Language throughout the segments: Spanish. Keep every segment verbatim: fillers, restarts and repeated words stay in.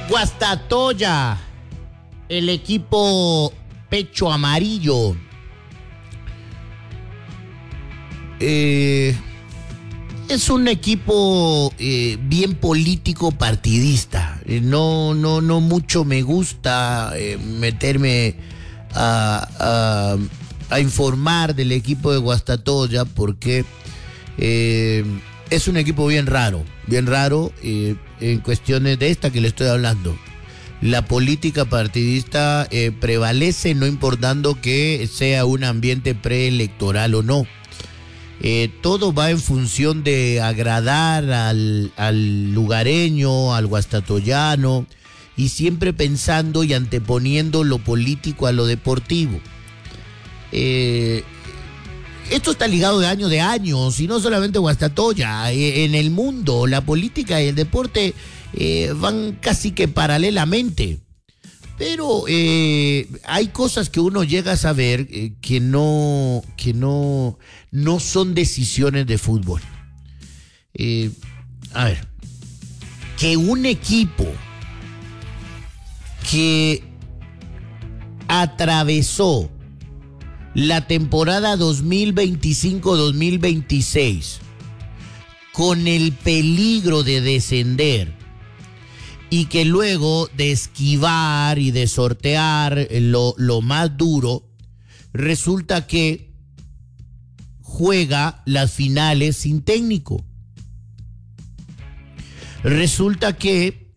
Guastatoya, el equipo pecho amarillo. Eh, es un equipo eh, bien político partidista. Eh, no, no, no mucho me gusta eh, meterme a, a, a informar del equipo de Guastatoya porque eh, es un equipo bien raro, bien raro eh, en cuestiones de esta que le estoy hablando. La política partidista eh, prevalece, no importando que sea un ambiente preelectoral o no. Eh, todo va en función de agradar al, al lugareño, al guastatoyano, y siempre pensando y anteponiendo lo político a lo deportivo. Eh, esto está ligado de años de años, y no solamente Guastatoya. Eh, en el mundo, la política y el deporte eh, van casi que paralelamente. Pero eh, hay cosas que uno llega a saber eh, que no, que no, no son decisiones de fútbol. Eh, a ver, que un equipo que atravesó la temporada dos mil veinticinco dos mil veintiséis con el peligro de descender, y que luego de esquivar y de sortear lo, lo más duro, resulta que juega las finales sin técnico. Resulta que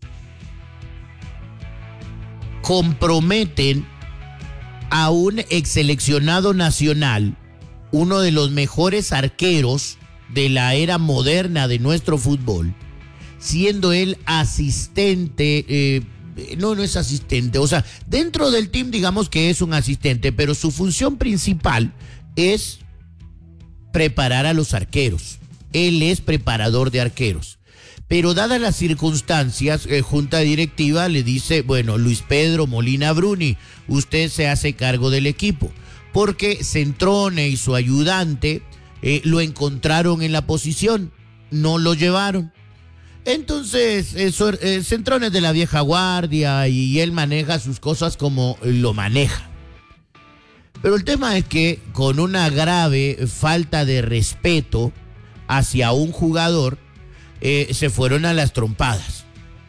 comprometen a un ex seleccionado nacional, uno de los mejores arqueros de la era moderna de nuestro fútbol, siendo él asistente, eh, no, no es asistente, o sea, dentro del team digamos que es un asistente, pero su función principal es preparar a los arqueros. Él es preparador de arqueros. Pero dadas las circunstancias, eh, junta directiva le dice, bueno, Luis Pedro Molina Bruni, usted se hace cargo del equipo, porque Centrone y su ayudante eh, lo encontraron en la posición, no lo llevaron. Entonces, eso, eh, Centrone es de la vieja guardia y él maneja sus cosas como lo maneja. Pero el tema es que con una grave falta de respeto hacia un jugador, eh, se fueron a las trompadas.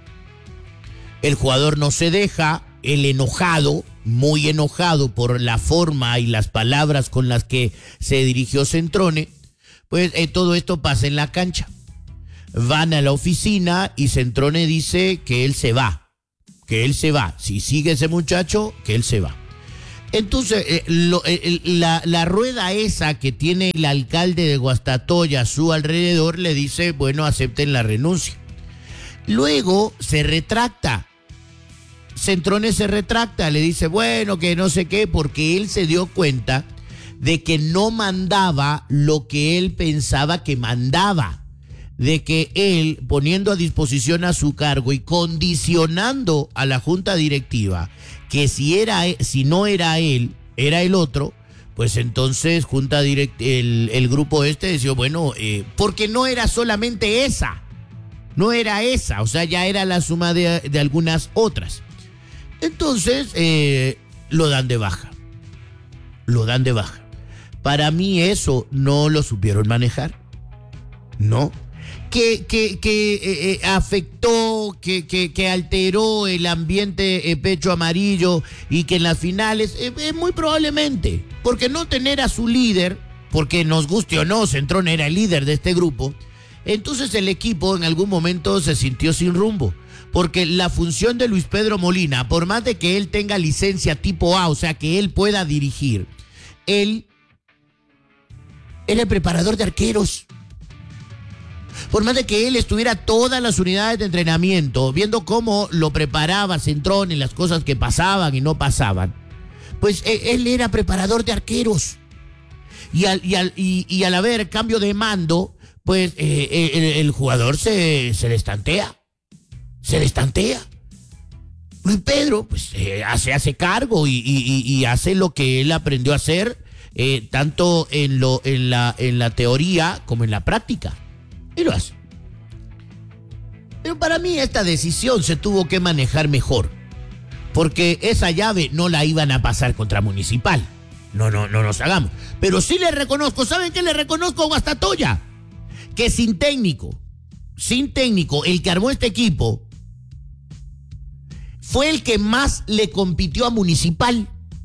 El jugador no se deja, el enojado, muy enojado por la forma y las palabras con las que se dirigió Centrone, pues eh, todo esto pasa en la cancha. Van a la oficina y Centrone dice que él se va, que él se va. Si sigue ese muchacho, que él se va. Entonces, eh, lo, eh, la, la rueda esa que tiene el alcalde de Guastatoya a su alrededor le dice, bueno, acepten la renuncia. Luego se retracta. Centrone se retracta, le dice, bueno, que no sé qué, porque él se dio cuenta de que no mandaba lo que él pensaba que mandaba. De que él, poniendo a disposición a su cargo y condicionando a la junta directiva, que si, era, si no era él, era el otro, pues entonces junta direct, el, el grupo este decía, bueno, eh, porque no era solamente esa, no era esa, o sea, ya era la suma de, de algunas otras. Entonces, eh, lo dan de baja, lo dan de baja. Para mí eso no lo supieron manejar, ¿no? Que, que, que eh, eh, afectó, que, que, que alteró el ambiente eh, pecho amarillo y que en las finales, eh, eh, muy probablemente, porque no tener a su líder, porque nos guste o no, Centrone era el líder de este grupo, entonces el equipo en algún momento se sintió sin rumbo, porque la función de Luis Pedro Molina, por más de que él tenga licencia tipo A, o sea que él pueda dirigir, él era el preparador de arqueros. Por más de que él estuviera todas las unidades de entrenamiento, viendo cómo lo preparaba Centrone y las cosas que pasaban y no pasaban, pues él era preparador de arqueros. Y al, y al, y, y al haber cambio de mando, pues eh, el, el jugador se, se destantea. Se destantea. Luis Pedro, pues eh, se hace cargo y, y, y hace lo que él aprendió a hacer, eh, tanto en, lo, en, la, en la teoría como en la práctica. Y lo hace. Pero para mí esta decisión se tuvo que manejar mejor, porque esa llave no la iban a pasar contra Municipal. No, no, no nos hagamos. Pero sí le reconozco, ¿saben qué le reconozco a Guastatoya? Que sin técnico, sin técnico, el que armó este equipo fue el que más le compitió a Municipal.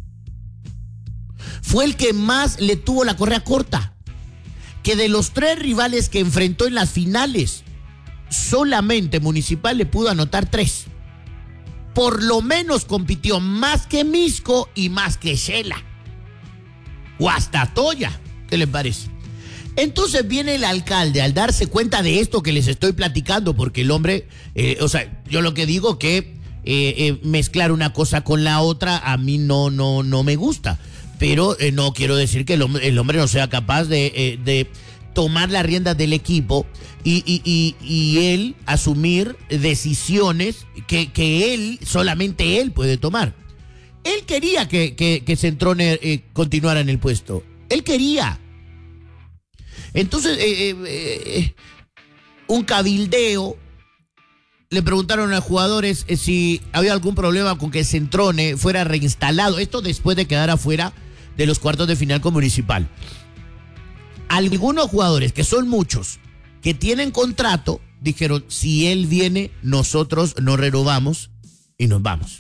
Fue el que más le tuvo la correa corta. Que de los tres rivales que enfrentó en las finales, solamente Municipal le pudo anotar tres. Por lo menos compitió más que Misco y más que Shela. Guastatoya, ¿qué les parece? Entonces viene el alcalde al darse cuenta de esto que les estoy platicando, porque el hombre, eh, o sea, yo lo que digo que eh, eh, mezclar una cosa con la otra a mí no, no, no me gusta. Pero eh, no quiero decir que el hombre, el hombre no sea capaz de, eh, de tomar las riendas del equipo y, y, y, y él asumir decisiones que, que él, solamente él puede tomar. Él quería que, que, que Centrone eh, continuara en el puesto. Él quería. Entonces, eh, eh, eh, un cabildeo. Le preguntaron a los jugadores eh, si había algún problema con que Centrone fuera reinstalado. Esto después de quedar afuera de los cuartos de final con Municipal. Algunos jugadores, que son muchos, que tienen contrato, dijeron, si él viene, nosotros nos renovamos y nos vamos.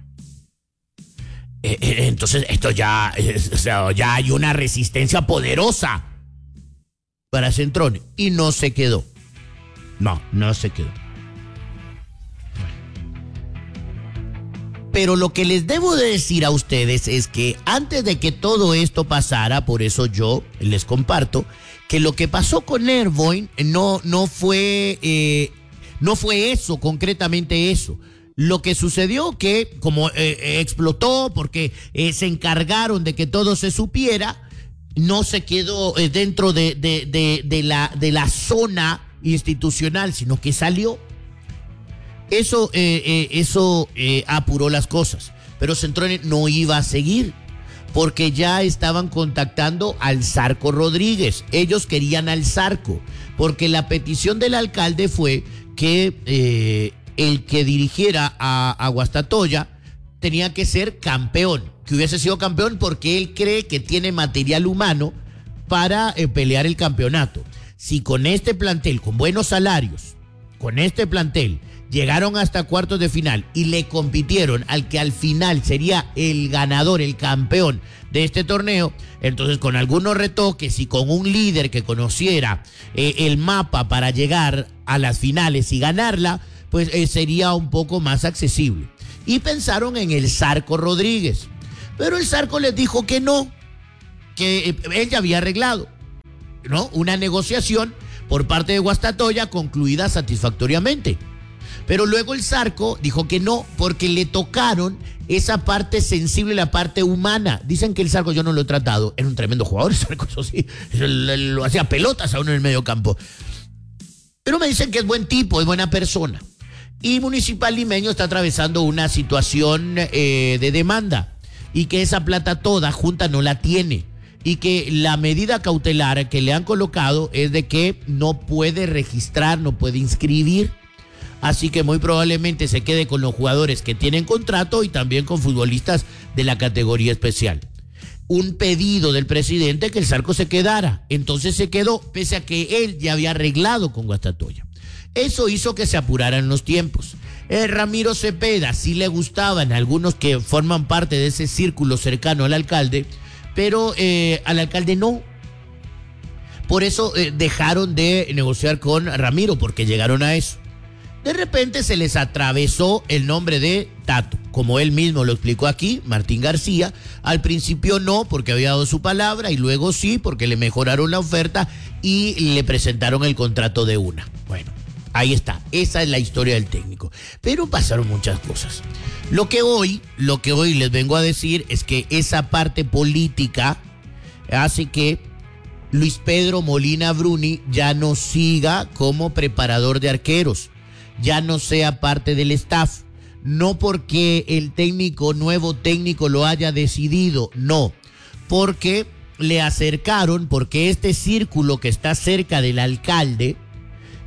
Eh, eh, entonces, esto ya, eh, o sea, ya hay una resistencia poderosa para Centrone. Y no se quedó. No, no se quedó. Pero lo que les debo de decir a ustedes es que antes de que todo esto pasara, por eso yo les comparto, que lo que pasó con Airborne no, no, fue, eh, no fue eso, concretamente eso. Lo que sucedió que, como eh, explotó porque eh, se encargaron de que todo se supiera, no se quedó eh, dentro de, de, de, de, la, de la zona institucional, sino que salió. Eso, eh, eh, eso eh, apuró las cosas, pero Centrone no iba a seguir porque ya estaban contactando al Zarco Rodríguez. Ellos querían al Zarco porque la petición del alcalde fue que eh, el que dirigiera a, a Guastatoya tenía que ser campeón, que hubiese sido campeón porque él cree que tiene material humano para eh, pelear el campeonato. Si con este plantel, con buenos salarios, con este plantel, llegaron hasta cuartos de final y le compitieron al que al final sería el ganador, el campeón de este torneo, entonces con algunos retoques y con un líder que conociera eh, el mapa para llegar a las finales y ganarla, pues eh, sería un poco más accesible. Y pensaron en el Zarco Rodríguez, pero el Zarco les dijo que no, que eh, él ya había arreglado, ¿no? Una negociación por parte de Guastatoya concluida satisfactoriamente. Pero luego el Zarco dijo que no, porque le tocaron esa parte sensible, la parte humana. Dicen que el Zarco, yo no lo he tratado, era un tremendo jugador, el Zarco, eso sí, eso lo, lo hacía pelotas a uno en el medio campo. Pero me dicen que es buen tipo, es buena persona. Y Municipal Limeño está atravesando una situación eh, de demanda y que esa plata toda junta no la tiene. Y que la medida cautelar que le han colocado es de que no puede registrar, no puede inscribir. Así que muy probablemente se quede con los jugadores que tienen contrato y también con futbolistas de la categoría especial. Un pedido del presidente que el Zarco se quedara. Entonces se quedó, pese a que él ya había arreglado con Guastatoya. Eso hizo que se apuraran los tiempos. Eh, Ramiro Cepeda sí le gustaban algunos que forman parte de ese círculo cercano al alcalde, pero eh, al alcalde no. Por eso eh, dejaron de negociar con Ramiro, porque llegaron a eso. De repente se les atravesó el nombre de Tato, como él mismo lo explicó aquí, Martín García. Al principio no, porque había dado su palabra, y luego sí, porque le mejoraron la oferta y le presentaron el contrato de una. Bueno, ahí está, esa es la historia del técnico. Pero pasaron muchas cosas. Lo que hoy, lo que hoy les vengo a decir es que esa parte política hace que Luis Pedro Molina Bruni ya no siga como preparador de arqueros, ya no sea parte del staff, no porque el técnico, nuevo técnico lo haya decidido, no, porque le acercaron, porque este círculo que está cerca del alcalde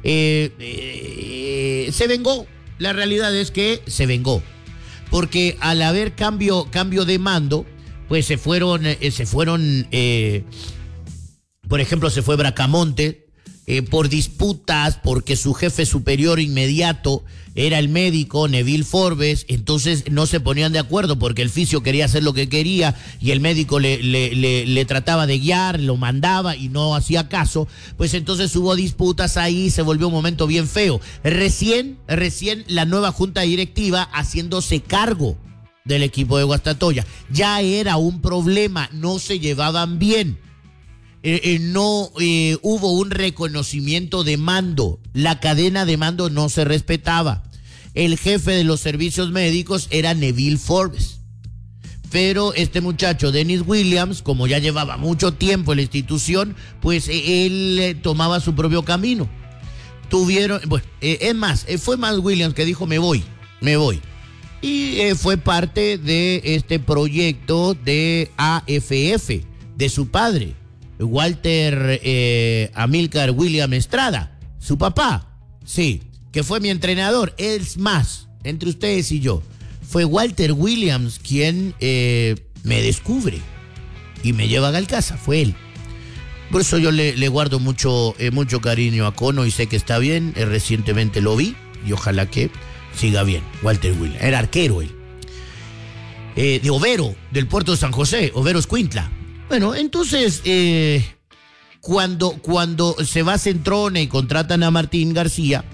Eh, eh, se vengó. La realidad es que se vengó. Porque al haber cambio, cambio de mando, pues se fueron, eh, se fueron, eh, por ejemplo, se fue Bracamonte, eh, por disputas, porque su jefe superior inmediato era el médico Neville Forbes, entonces no se ponían de acuerdo porque el fisio quería hacer lo que quería y el médico le, le, le, le trataba de guiar, lo mandaba y no hacía caso, pues entonces hubo disputas ahí, se volvió un momento bien feo. Recién, recién la nueva junta directiva haciéndose cargo del equipo de Guastatoya. Ya era un problema, no se llevaban bien. Eh, eh, no eh, hubo un reconocimiento de mando, la cadena de mando no se respetaba. El jefe de los servicios médicos era Neville Forbes. Pero este muchacho, Dennis Williams, como ya llevaba mucho tiempo en la institución, pues eh, él eh, tomaba su propio camino. Tuvieron, bueno, eh, es más, eh, fue más Williams que dijo me voy, me voy. Y eh, fue parte de este proyecto de A F F, de su padre. Walter eh, Amílcar William Estrada, su papá, sí, que fue mi entrenador. Es más, entre ustedes y yo, fue Walter Williams quien eh, me descubre y me lleva a Galcaza, fue él. Por eso yo le, le guardo mucho, eh, mucho cariño a Cono y sé que está bien. Eh, recientemente lo vi y ojalá que siga bien. Walter Williams, era arquero él. Eh, de Overo, del puerto de San José, Overo Escuintla. Bueno, entonces, eh, cuando, cuando se va a Centrona y contratan a Martín García,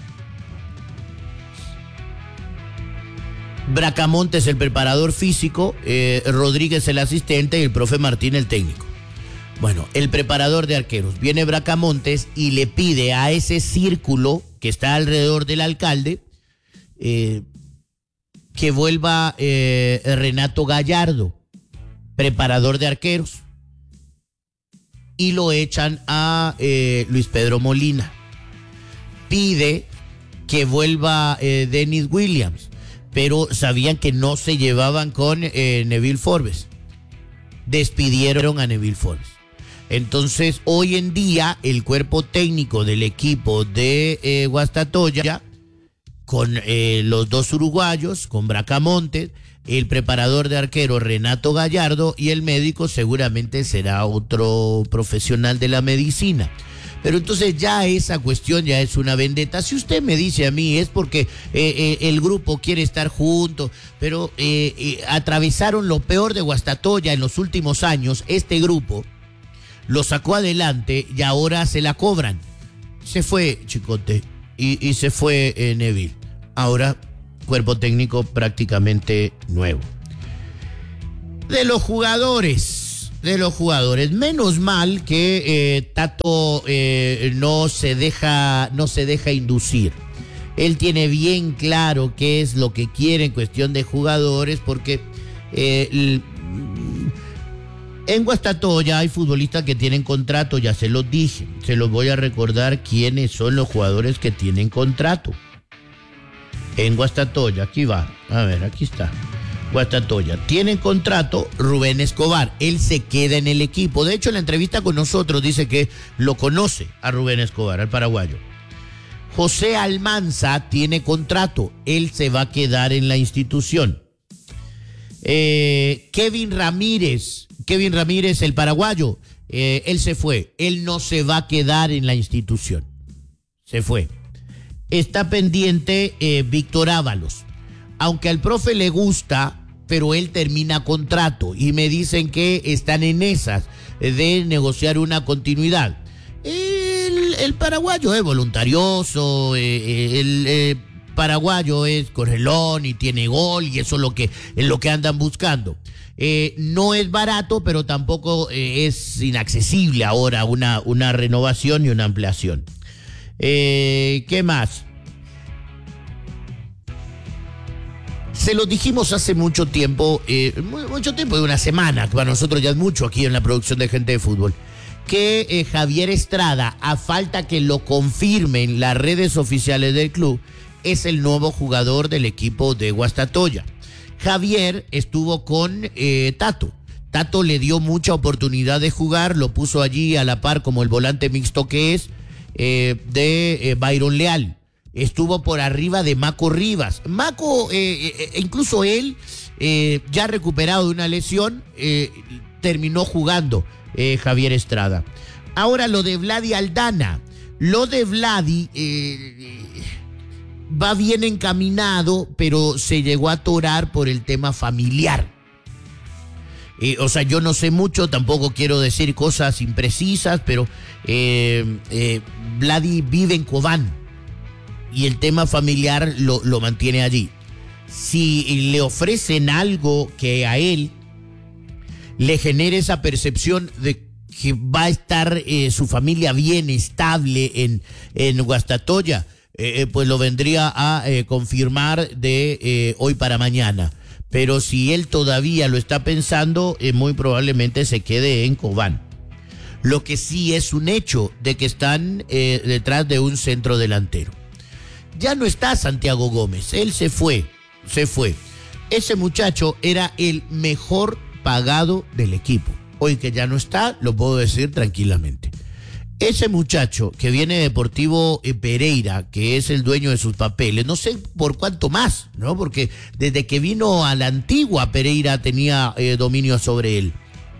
Bracamontes el preparador físico, eh, Rodríguez el asistente y el profe Martín el técnico. Bueno, el preparador de arqueros, viene Bracamontes y le pide a ese círculo que está alrededor del alcalde eh, que vuelva eh, Renato Gallardo, preparador de arqueros. Y lo echan a eh, Luis Pedro Molina. Pide que vuelva eh, Dennis Williams, pero sabían que no se llevaban con eh, Neville Forbes. Despidieron a Neville Forbes. Entonces, hoy en día, el cuerpo técnico del equipo de eh, Guastatoya, con eh, los dos uruguayos, con Bracamontes, el preparador de arquero Renato Gallardo y el médico seguramente será otro profesional de la medicina. Pero entonces ya esa cuestión ya es una vendetta. Si usted me dice a mí es porque eh, eh, el grupo quiere estar junto, pero eh, eh, atravesaron lo peor de Guastatoya en los últimos años, este grupo lo sacó adelante y ahora se la cobran. Se fue Chicote y, y se fue eh, Neville. Ahora cuerpo técnico prácticamente nuevo. De los jugadores, de los jugadores, menos mal que eh, Tato eh, no se deja, no se deja inducir. Él tiene bien claro qué es lo que quiere en cuestión de jugadores, porque eh, el, en Guastatoya hay futbolistas que tienen contrato, ya se los dije, se los voy a recordar quiénes son los jugadores que tienen contrato. En Guastatoya, aquí va, a ver, aquí está. Guastatoya, tienen contrato Rubén Escobar, él se queda en el equipo. De hecho, en la entrevista con nosotros dice que lo conoce a Rubén Escobar, al paraguayo. José Almanza tiene contrato, él se va a quedar en la institución. Eh, Kevin Ramírez, Kevin Ramírez, el paraguayo, eh, él se fue, él no se va a quedar en la institución, se fue. Está pendiente eh, Víctor Ábalos, aunque al profe le gusta, pero él termina contrato y me dicen que están en esas de negociar una continuidad. El, el paraguayo es voluntarioso, eh, el eh, paraguayo es correlón y tiene gol y eso es lo que, es lo que andan buscando. Eh, no es barato, pero tampoco eh, es inaccesible ahora una, una renovación y una ampliación. Eh, ¿Qué más? Se lo dijimos hace mucho tiempo, eh, mucho tiempo, de una semana, que para nosotros ya es mucho aquí en la producción de Gente de Fútbol, que eh, Javier Estrada, a falta que lo confirmen las redes oficiales del club, es el nuevo jugador del equipo de Guastatoya. Javier estuvo con eh, Tato. Tato le dio mucha oportunidad de jugar, lo puso allí a la par como el volante mixto que es. eh, de eh, Byron Leal. Estuvo por arriba de Maco Rivas. Maco, eh, eh, incluso él, eh, ya recuperado de una lesión, eh, terminó jugando eh, Javier Estrada. Ahora lo de Vladi Aldana. Lo de Vladi eh, va bien encaminado, pero se llegó a atorar por el tema familiar. Eh, o sea, yo no sé mucho, tampoco quiero decir cosas imprecisas, pero eh, eh, Vladi vive en Cobán. Y el tema familiar lo, lo mantiene allí. Si le ofrecen algo que a él le genere esa percepción de que va a estar eh, su familia bien estable en, en Guastatoya, eh, pues lo vendría a eh, confirmar de eh, hoy para mañana. Pero si él todavía lo está pensando, eh, muy probablemente se quede en Cobán. Lo que sí es un hecho de que están eh, detrás de un centro delantero. Ya no está Santiago Gómez, él se fue, se fue. Ese muchacho era el mejor pagado del equipo. Hoy que ya no está, lo puedo decir tranquilamente. Ese muchacho que viene de Deportivo Pereira, que es el dueño de sus papeles, no sé por cuánto más, ¿no? Porque desde que vino a la antigua Pereira tenía eh, dominio sobre él.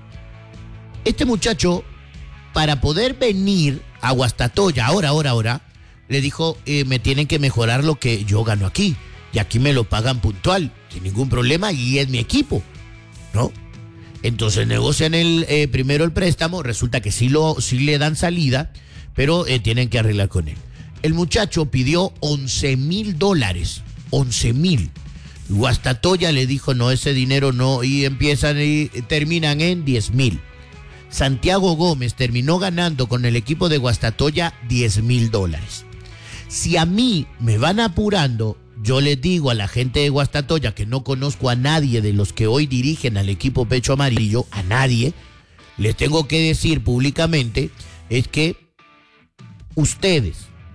Este muchacho, para poder venir a Guastatoya, ahora, ahora, ahora, le dijo, eh, me tienen que mejorar lo que yo gano aquí. Y aquí me lo pagan puntual, sin ningún problema, y es mi equipo, ¿no? Entonces negocian el, eh, primero el préstamo, resulta que sí, lo, sí le dan salida, pero eh, tienen que arreglar con él. El muchacho pidió once mil dólares, once mil. Guastatoya le dijo, no, ese dinero no, y empiezan y terminan en diez mil. Santiago Gómez terminó ganando con el equipo de Guastatoya diez mil dólares. Si a mí me van apurando, yo les digo a la gente de Guastatoya, que no conozco a nadie de los que hoy dirigen al equipo Pecho Amarillo, a nadie, les tengo que decir públicamente, es que ustedes,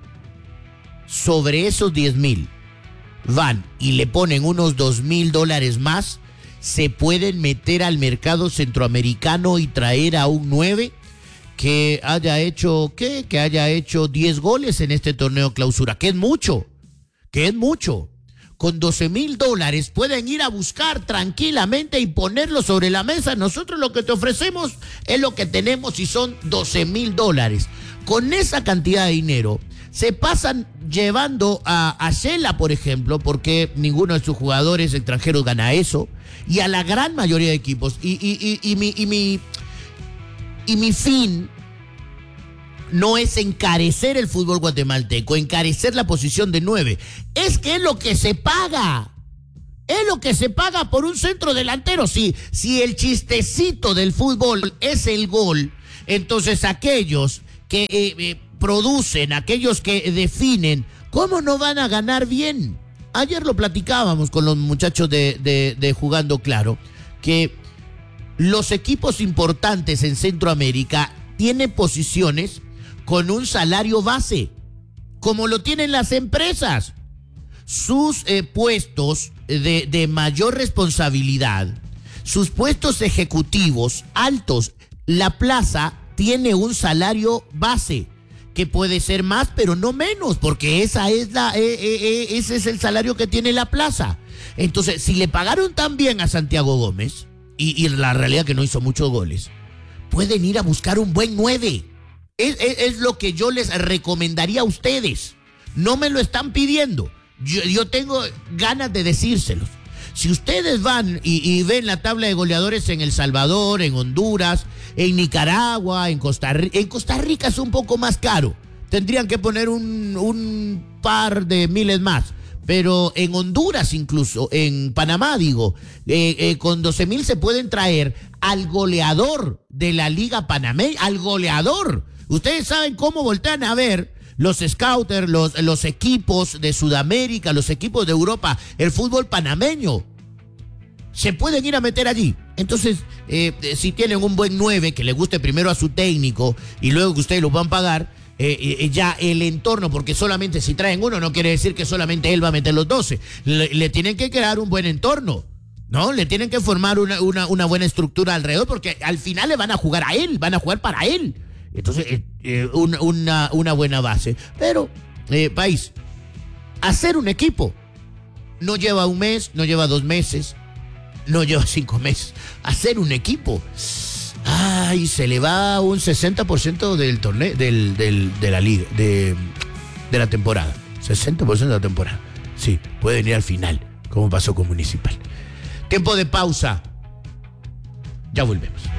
sobre esos diez mil, van y le ponen unos dos mil dólares más, se pueden meter al mercado centroamericano y traer a un nueve que haya hecho, ¿qué? Que haya hecho diez goles en este torneo clausura, que es mucho, que es mucho. Con doce mil dólares pueden ir a buscar tranquilamente y ponerlo sobre la mesa. Nosotros lo que te ofrecemos es lo que tenemos y son doce mil dólares. Con esa cantidad de dinero se pasan llevando a, a Shela, por ejemplo, porque ninguno de sus jugadores extranjeros gana eso, y a la gran mayoría de equipos. Y, y, y, y mi... Y mi Y mi fin no es encarecer el fútbol guatemalteco, encarecer la posición de nueve. Es que es lo que se paga. Es lo que se paga por un centro delantero. Si, si el chistecito del fútbol es el gol, entonces aquellos que eh, eh, producen, aquellos que definen, ¿cómo no van a ganar bien? Ayer lo platicábamos con los muchachos de, de, de Jugando Claro, que los equipos importantes en Centroamérica tienen posiciones con un salario base, como lo tienen las empresas. Sus eh, puestos de, de mayor responsabilidad, sus puestos ejecutivos altos, la plaza tiene un salario base, que puede ser más, pero no menos, porque esa es la, eh, eh, eh, ese es el salario que tiene la plaza. Entonces, si le pagaron tan bien a Santiago Gómez, Y, y la realidad que no hizo muchos goles, pueden ir a buscar un buen nueve. Es, es, es lo que yo les recomendaría a ustedes. No me lo están pidiendo. Yo, yo tengo ganas de decírselos. Si ustedes van y, y ven la tabla de goleadores en El Salvador, en Honduras, en Nicaragua, en Costa Rica, en Costa Rica es un poco más caro. Tendrían que poner un, un par de miles más. Pero en Honduras incluso, en Panamá digo, eh, eh, con doce mil se pueden traer al goleador de la Liga Panameña, al goleador. Ustedes saben cómo voltean a ver los scouters, los, los equipos de Sudamérica, los equipos de Europa, el fútbol panameño. Se pueden ir a meter allí. Entonces, eh, si tienen un buen nueve que le guste primero a su técnico y luego que ustedes lo van a pagar, Eh, eh, ya el entorno, porque solamente si traen uno no quiere decir que solamente él va a meter los doce, le, le tienen que crear un buen entorno, ¿no? Le tienen que formar una, una, una buena estructura alrededor, porque al final le van a jugar a él, van a jugar para él. Entonces, eh, eh, un, una, una buena base. Pero, eh, país, hacer un equipo no lleva un mes, no lleva dos meses, no lleva cinco meses. Hacer un equipo, ay, se le va un sesenta por ciento del torneo, del, del, de la liga, de, de la temporada. sesenta por ciento de la temporada. Sí, puede venir al final, como pasó con Municipal. Tiempo de pausa. Ya volvemos.